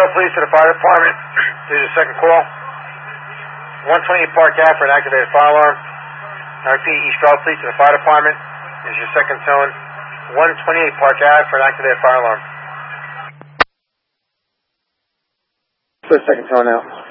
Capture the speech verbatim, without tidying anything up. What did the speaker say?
Stroud Police to the fire department. This is your second call. one twenty-eight Park Ave for an activated fire alarm. I repeat, East Stroud Police to the fire department. This is your second tone. one twenty-eight Park Ave for an activated fire alarm. First, second tone out.